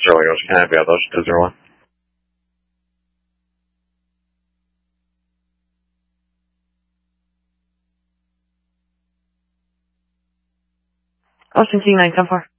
Sterling Ocean. Can I have the Ocean 201? Ocean King 9, come for.